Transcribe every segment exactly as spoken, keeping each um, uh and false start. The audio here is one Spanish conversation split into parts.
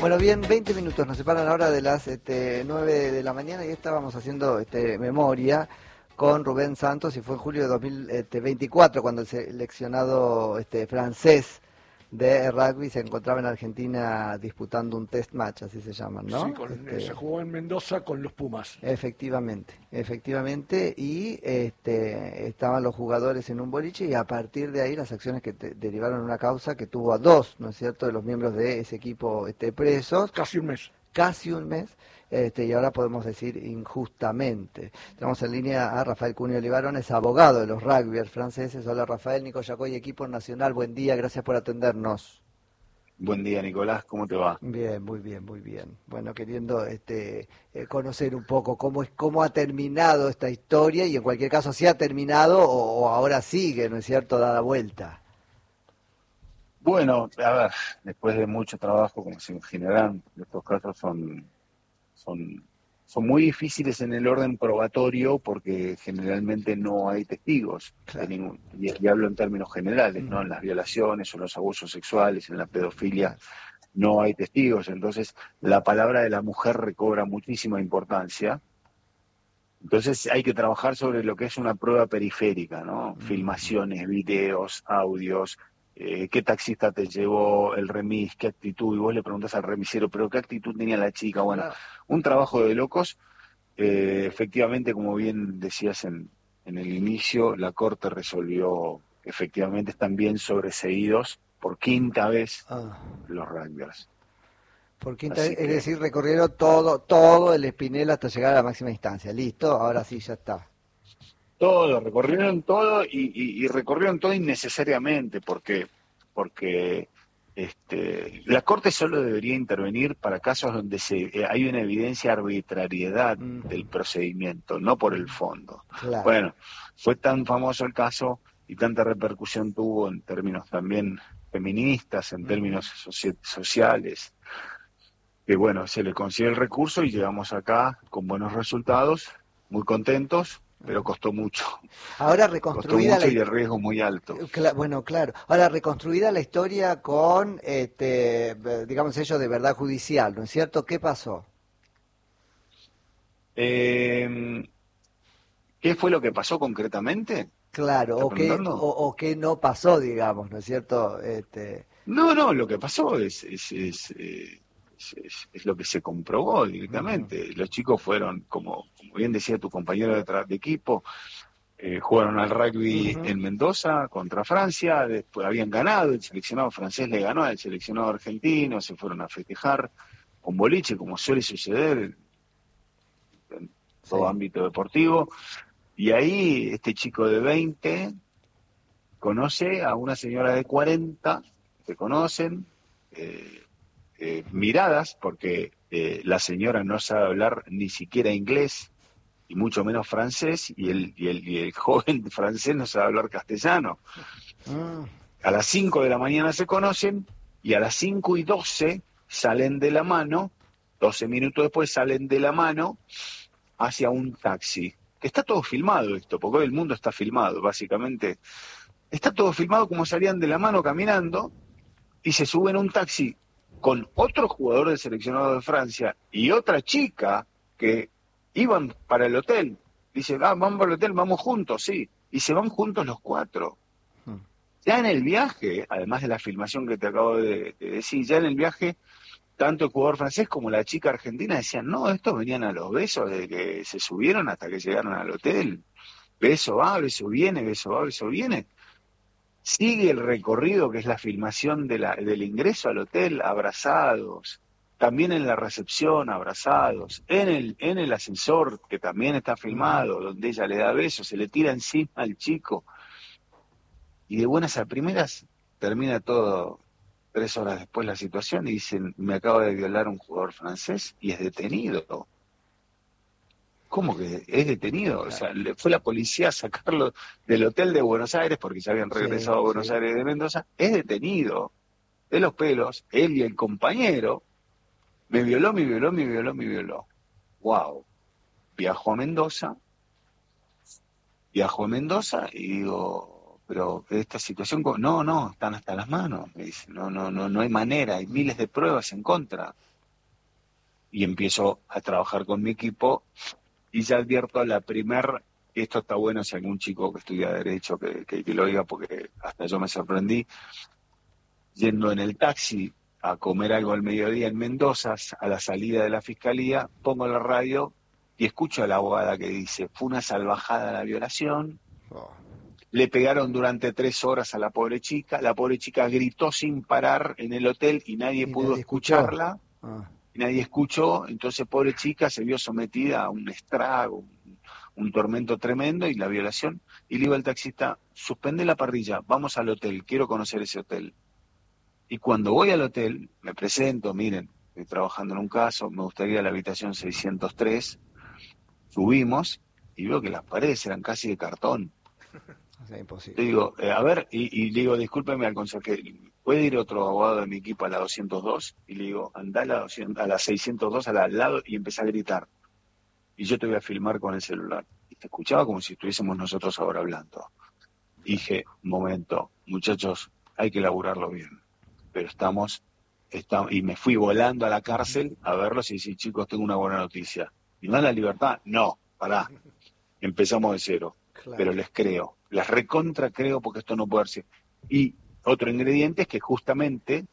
Bueno, bien, veinte minutos nos separan ahora de las este, nueve de la mañana y estábamos haciendo este, memoria con Rubén Santos y fue en julio de dos mil veinticuatro cuando el seleccionado este, francés de rugby se encontraba en Argentina disputando un test match, así se llaman, ¿no? Sí, con, este, se jugó en Mendoza con los Pumas. Efectivamente, efectivamente, y este, estaban los jugadores en un boliche y a partir de ahí las acciones que te, derivaron en una causa que tuvo a dos, ¿no es cierto?, de los miembros de ese equipo este, presos. Casi un mes. Casi un mes, este, y ahora podemos decir injustamente. Tenemos en línea a Rafael Cunio Olivarón, es abogado de los rugbyers franceses. Hola Rafael, Nico Yacoy, equipo nacional, buen día, gracias por atendernos. Buen día, Nicolás, ¿cómo te va? Bien, muy bien, muy bien. Bueno, queriendo este, eh, conocer un poco cómo es cómo ha terminado esta historia y en cualquier caso si ha terminado o, o ahora sigue, ¿no es cierto?, dada vuelta. Bueno, a ver, después de mucho trabajo, como se generan, estos casos son, son, son muy difíciles en el orden probatorio porque generalmente no hay testigos, Claro. de ningún, y, y hablo en términos generales, ¿no? En las violaciones o los abusos sexuales, en la pedofilia, no hay testigos, entonces la palabra de la mujer recobra muchísima importancia. Entonces hay que trabajar sobre lo que es una prueba periférica, ¿no? Filmaciones, videos, audios, eh, qué taxista te llevó, el remis, qué actitud, y vos le preguntás al remisero, pero qué actitud tenía la chica. Bueno, Claro. un trabajo de locos. Eh, efectivamente, como bien decías en, en el inicio, la Corte resolvió, efectivamente están bien sobreseídos por quinta vez Ah. los rugbyers. Por quinta Así vez, que- es decir, recorrieron todo, todo el espinel hasta llegar a la máxima instancia. Listo, ahora sí, ya está. Todo, recorrieron todo y, y, y recorrieron todo innecesariamente, porque porque este, la Corte solo debería intervenir para casos donde se eh, hay una evidencia de arbitrariedad Mm. del procedimiento, no por el fondo. Claro. Bueno, fue tan famoso el caso y tanta repercusión tuvo en términos también feministas, en términos soci- sociales, que bueno, se le consiguió el recurso y llegamos acá con buenos resultados, muy contentos, pero costó mucho. Ahora Costó reconstruida mucho la y el riesgo muy alto. Cla- bueno, claro. Ahora, reconstruida la historia con, este, eh, digamos, sello de verdad judicial, ¿no es cierto? ¿Qué pasó? Eh, ¿Qué fue lo que pasó concretamente? Claro, ¿Está o qué, o, preguntando? o qué no pasó, digamos, ¿no es cierto? Este, No, no, lo que pasó es, es, es, eh, es, es- es lo que se comprobó directamente. Los chicos fueron, como, como bien decía tu compañero de, tra- de equipo, eh, jugaron al rugby Ujú. en Mendoza contra Francia, después habían ganado, el seleccionado francés le ganó al seleccionado argentino, se fueron a festejar con boliche, como suele suceder en todo Sí. ámbito deportivo, y ahí este chico de veinte conoce a una señora de cuarenta, se conocen, eh, eh, miradas, porque eh, la señora no sabe hablar ni siquiera inglés, y mucho menos francés, y el, y el, y el joven francés no sabe hablar castellano. Mm, A las cinco de la mañana se conocen, y a las cinco y doce salen de la mano, doce minutos después salen de la mano hacia un taxi. Que está todo filmado esto, porque hoy el mundo está filmado, básicamente. Está todo filmado como salían de la mano caminando y se suben a un taxi con otro jugador del seleccionado de Francia y otra chica que iban para el hotel. Dice, ah, vamos para el hotel, vamos juntos, sí. Y se van juntos los cuatro. mm. Ya en el viaje, además de la filmación que te acabo de, de decir, ya en el viaje, tanto el jugador francés como la chica argentina decían, no, estos venían a los besos desde que se subieron hasta que llegaron al hotel. Beso va, beso viene, beso va, beso viene. Sigue el recorrido que es la filmación de la, del ingreso al hotel, abrazados, también en la recepción, abrazados, en el, en el ascensor, que también está filmado, donde ella le da besos, se le tira encima al chico, y de buenas a primeras termina todo tres horas después la situación y dicen, me acaba de violar un jugador francés y es detenido. ¿Cómo que es detenido? O sea, le fue la policía a sacarlo del hotel de Buenos Aires porque ya habían regresado Sí, a Buenos sí. Aires de Mendoza. Es detenido. De los pelos, él y el compañero, me violó, me violó, me violó, me violó. Wow. Viajó a Mendoza, viajó a Mendoza y digo, pero esta situación, ¿cómo? No, no, están hasta las manos. Me dice, no, no, no, no hay manera, hay miles de pruebas en contra. y empiezo a trabajar con mi equipo y ya advierto la primer, esto está bueno si algún chico que estudia Derecho que, que, que lo oiga, porque hasta yo me sorprendí, yendo en el taxi a comer algo al mediodía en Mendoza, a la salida de la fiscalía, pongo la radio y escucho a la abogada que dice, fue una salvajada la violación, oh. Le pegaron durante tres horas a la pobre chica, la pobre chica gritó sin parar en el hotel y nadie y pudo nadie escucharla, ah. y nadie escuchó, entonces pobre chica se vio sometida a un estrago, un, un tormento tremendo y la violación, y le digo al taxista, suspende la parrilla, vamos al hotel, quiero conocer ese hotel. Y cuando voy al hotel, me presento, miren, estoy trabajando en un caso, me gustaría ir a la habitación seiscientos tres, subimos y veo que las paredes eran casi de cartón. O sea, imposible. Le digo, eh, a ver, y, y le digo, discúlpeme al consejero, ¿puede ir otro abogado de mi equipo a la doscientos dos? Y le digo, anda a la, doscientos, a la seiscientos dos, a la al lado, y empecé a gritar. Y yo te voy a filmar con el celular. Y te escuchaba como si estuviésemos nosotros ahora hablando. Y dije, momento, muchachos, hay que laburarlo bien. Pero estamos, estamos, y me fui volando a la cárcel a verlos y decir, chicos, tengo una buena noticia. ¿Y no es la libertad? No, pará. Empezamos de cero. Claro. Pero les creo, les recontra creo porque esto no puede ser. Y otro ingrediente es que justamente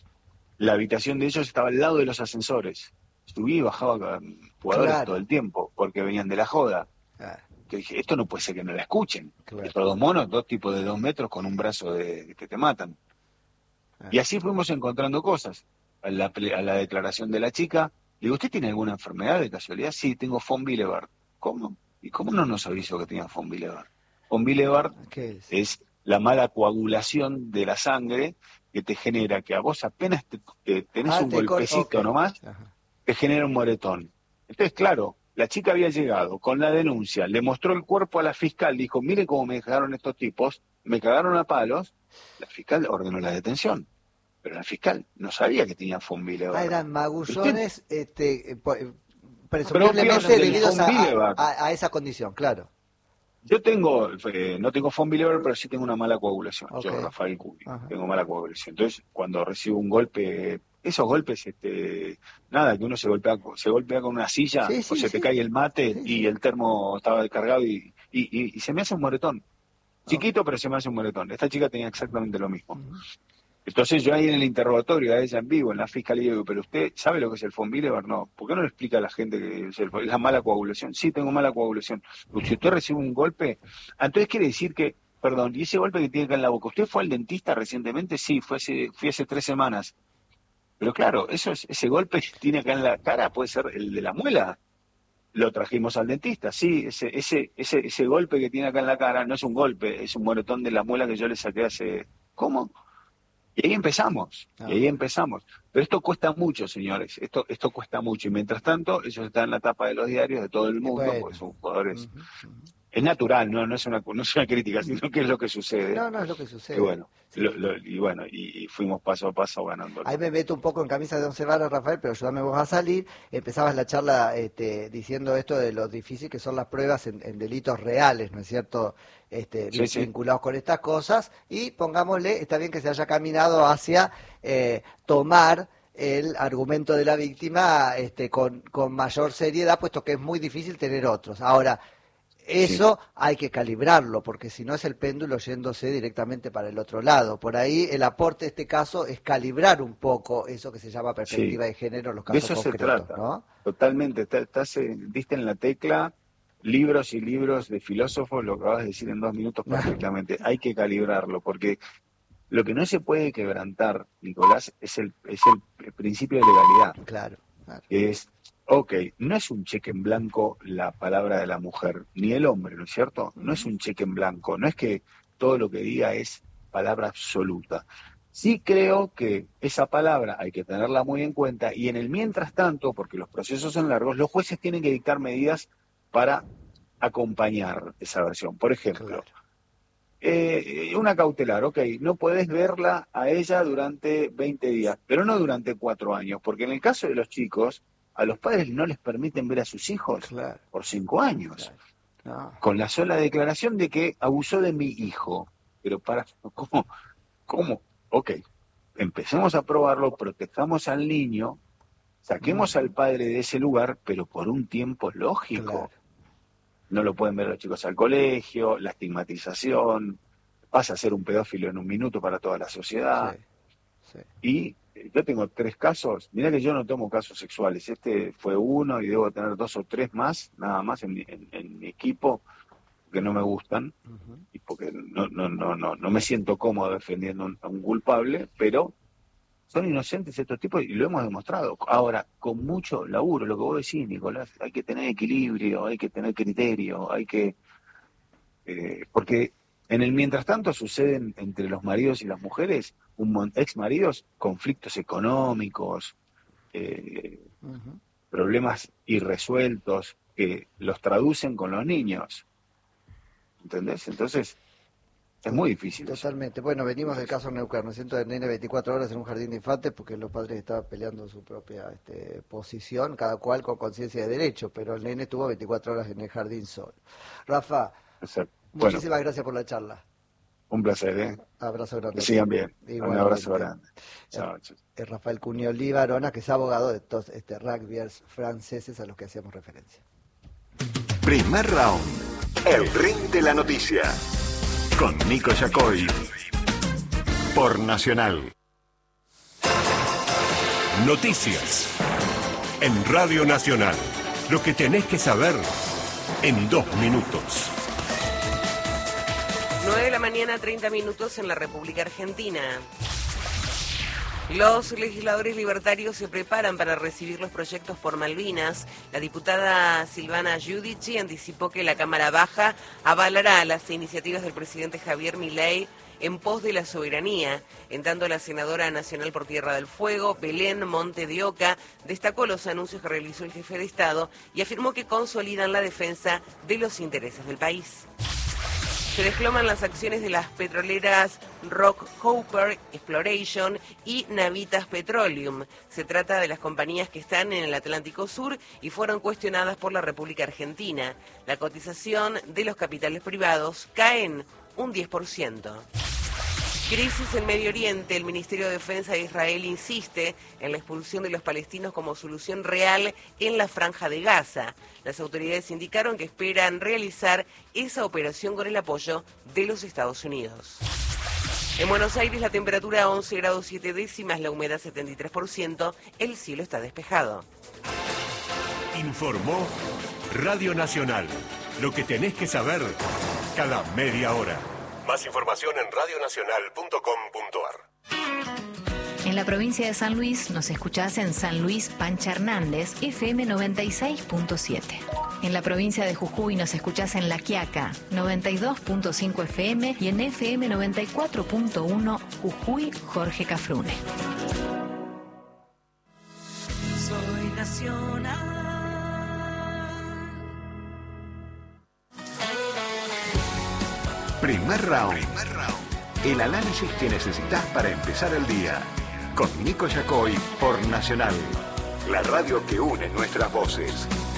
la habitación de ellos estaba al lado de los ascensores. Subí y bajaba jugadores claro. todo el tiempo porque venían de la joda. Claro. Que dije, esto no puede ser que no la escuchen. Claro. Estos dos monos, dos tipos de dos metros con un brazo de que te matan. Claro. Y así fuimos encontrando cosas. A la, a la declaración de la chica, le digo, ¿usted tiene alguna enfermedad de casualidad? Sí, tengo von Willebrand. ¿Cómo? ¿Y cómo no nos avisó que tenía von Willebrand? Von Willebrand es? es la mala coagulación de la sangre que te genera que a vos apenas te, te tenés ah, un te golpecito okay. nomás, Ajá. te genera un moretón. Entonces, claro, la chica había llegado con la denuncia, le mostró el cuerpo a la fiscal, dijo, mire cómo me dejaron estos tipos, me cagaron a palos, la fiscal ordenó la detención. Pero la fiscal no sabía que tenía von Willebrand. Ah, eran magullones, este... Eh, presumiblemente debidos a, a, a esa condición, claro. Yo tengo, eh, no tengo von Willebrand, pero sí tengo una mala coagulación. Okay. Yo, Rafael Cubi, tengo mala coagulación. Entonces, cuando recibo un golpe, esos golpes, este, nada, que uno se golpea, se golpea con una silla, sí, sí, o se sí. te cae el mate sí, y sí. el termo estaba descargado y, y, y, y se me hace un moretón. Chiquito, oh. pero se me hace un moretón. Esta chica tenía exactamente lo mismo. Uh-huh. Entonces yo ahí en el interrogatorio, a ella en vivo, en la fiscalía, digo, pero usted sabe lo que es el von Willebrand, no, ¿por qué no le explica a la gente que es, el, es la mala coagulación? Sí, tengo mala coagulación. Porque si usted recibe un golpe, entonces quiere decir que, perdón, y ese golpe que tiene acá en la boca, ¿usted fue al dentista recientemente? Sí, fue hace, fui hace tres semanas. Pero claro, eso es, ese golpe que tiene acá en la cara puede ser el de la muela. Lo trajimos al dentista, sí, ese, ese, ese, ese golpe que tiene acá en la cara no es un golpe, es un moretón de la muela que yo le saqué hace... ¿Cómo? Y ahí empezamos, ah, y ahí empezamos. Pero esto cuesta mucho, señores, esto esto cuesta mucho. Y mientras tanto, ellos están en la tapa de los diarios de todo el mundo, bueno. porque son jugadores... Uh-huh, uh-huh. Es natural, no no es una no es una crítica, sino que es lo que sucede. No, no es lo que sucede. Y bueno, sí. lo, lo, y, bueno y, y fuimos paso a paso ganando. Ahí me meto un poco en camisa de once varas, Rafael, pero ayúdame vos a salir. Empezabas la charla este, diciendo esto de lo difícil que son las pruebas en, en delitos reales, ¿no es cierto? Este, sí, vinculados sí. con estas cosas. Y pongámosle, está bien que se haya caminado hacia eh, tomar el argumento de la víctima este, con, con mayor seriedad, puesto que es muy difícil tener otros. Ahora, eso sí. hay que calibrarlo, porque si no es el péndulo yéndose directamente para el otro lado. Por ahí el aporte de este caso es calibrar un poco eso que se llama perspectiva sí. de género en los casos de eso concretos. Se trata, ¿no? Totalmente, estás, estás, diste en la tecla, libros y libros de filósofos, lo acabas de decir en dos minutos perfectamente. Hay que calibrarlo, porque lo que no se puede quebrantar, Nicolás, es el, es el principio de legalidad. Claro, claro. Que es... Ok, no es un cheque en blanco la palabra de la mujer, ni el hombre, ¿no es cierto? No es un cheque en blanco, no es que todo lo que diga es palabra absoluta. Sí creo que esa palabra hay que tenerla muy en cuenta y en el mientras tanto, porque los procesos son largos, los jueces tienen que dictar medidas para acompañar esa versión. Por ejemplo, claro. eh, una cautelar, ok, no podés verla a ella durante veinte días, pero no durante cuatro años, porque en el caso de los chicos, a los padres no les permiten ver a sus hijos claro. por cinco años. Claro. No. Con la sola declaración de que abusó de mi hijo. Pero para, ¿cómo? ¿Cómo? Ok, empecemos a probarlo, protejamos al niño, Saquemos al padre de ese lugar, pero por un tiempo lógico. Claro. No lo pueden ver los chicos al colegio, la estigmatización, pasa a ser un pedófilo en un minuto para toda la sociedad. Sí, sí. Y yo tengo tres casos, mirá que yo no tomo casos sexuales, este fue uno y debo tener dos o tres más, nada más en mi, en, en mi equipo, que no me gustan, uh-huh. y porque no, no, no, no, no me siento cómodo defendiendo a un, a un culpable, pero son inocentes estos tipos y lo hemos demostrado. Ahora, con mucho laburo, lo que vos decís, Nicolás, hay que tener equilibrio, hay que tener criterio, hay que... Eh, porque en el mientras tanto suceden entre los maridos y las mujeres, un ex maridos, conflictos económicos, eh, uh-huh. problemas irresueltos que los traducen con los niños. ¿Entendés? Entonces, es muy difícil. Totalmente. Eso. Bueno, venimos del caso Neuquén, ¿no es cierto? El nene veinticuatro horas en un jardín de infantes porque los padres estaban peleando su propia este, posición, cada cual con conciencia de derecho, pero el nene estuvo veinticuatro horas en el jardín solo. Rafa, Exacto. muchísimas bueno, gracias por la charla. Un placer, ¿eh? Abrazo grande. Que sigan bien. Igual, un abrazo grande. Chao. El Rafael Cunio Libarona, que es abogado de estos este, rugbyers franceses a los que hacíamos referencia. Primer round. El ring de la noticia. Con Nico Yacoy. Por Nacional. Noticias. En Radio Nacional. Lo que tenés que saber en dos minutos. nueve de la mañana, treinta minutos en la República Argentina. Los legisladores libertarios se preparan para recibir los proyectos por Malvinas. La diputada Silvana Giudici anticipó que la Cámara Baja avalará las iniciativas del presidente Javier Milei en pos de la soberanía. En tanto, la senadora nacional por Tierra del Fuego, Belén Monte de Oca, destacó los anuncios que realizó el jefe de Estado y afirmó que consolidan la defensa de los intereses del país. Se desploman las acciones de las petroleras Rockhopper Exploration y Navitas Petroleum. Se trata de las compañías que están en el Atlántico Sur y fueron cuestionadas por la República Argentina. La cotización de los capitales privados cae en un diez por ciento. Crisis en Medio Oriente. El Ministerio de Defensa de Israel insiste en la expulsión de los palestinos como solución real en la Franja de Gaza. Las autoridades indicaron que esperan realizar esa operación con el apoyo de los Estados Unidos. En Buenos Aires la temperatura once grados siete décimas, la humedad setenta y tres por ciento, el cielo está despejado. Informó Radio Nacional. Lo que tenés que saber cada media hora. Más información en radio nacional punto com punto a r. En la provincia de San Luis nos escuchás en San Luis Pancha Hernández, F M noventa y seis punto siete. En la provincia de Jujuy nos escuchás en La Quiaca, noventa y dos punto cinco F M y en F M noventa y cuatro punto uno Jujuy Jorge Cafrune. Soy nacional. Primer round. Primer round. El análisis que necesitas para empezar el día. Con Nico Yacoy por Nacional. La radio que une nuestras voces.